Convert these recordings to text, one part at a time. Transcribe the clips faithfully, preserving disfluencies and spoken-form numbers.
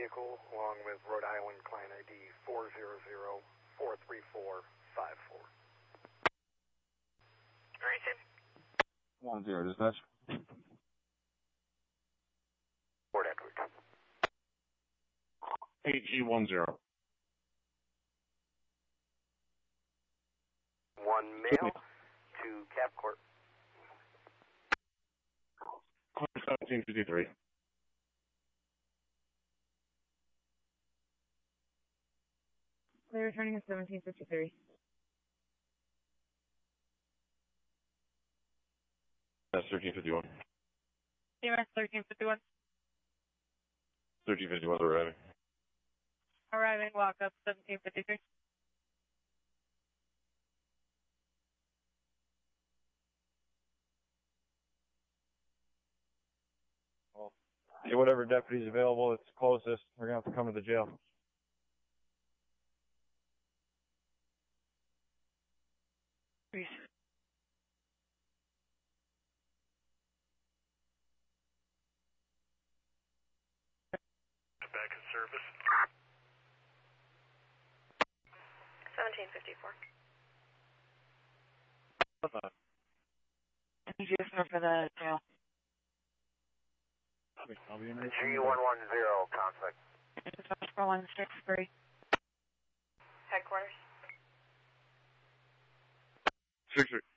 vehicle along with Rhode Island client I D four zero zero four three four five four. Receive. One zero, dispatch. Fort Edward. A G one zero. One male to Cap Court. seventeen fifty-three. They're returning at seventeen fifty-three. That's thirteen fifty-one. C M S thirteen fifty-one. thirteen fifty-one, arriving. Arriving, walk up, seventeen fifty-three. Well, get whatever deputy's available that's closest. We're going to have to come to the jail. Please. Back in service. seventeen fifty-four. Just for the jail. I'll be in there. G one one zero, conflict. four one six three. Headquarters. Six, six.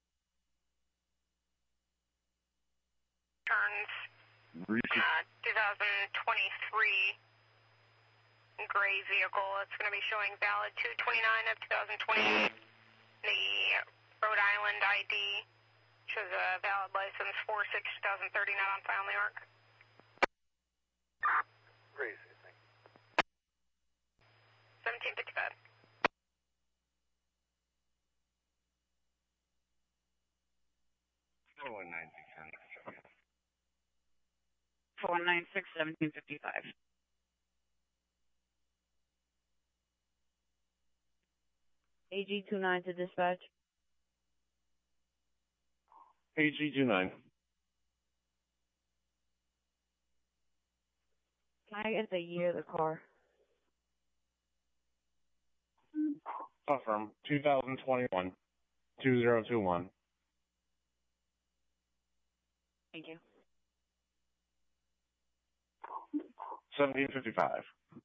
Turns Receive. uh, twenty twenty-three gray vehicle. It's going to be showing valid two twenty-nine of twenty twenty-eight. The Rhode Island I D shows a valid license four six twenty thirty, not on file in New York. Crazy thing. seventeen fifty-five. four one nine six four one nine six seventeen fifty-five. A G two nine to dispatch. A G two nine. Can I get the year of the car? Affirm. two thousand twenty-one. two zero two one. Thank you. seventeen fifty-five.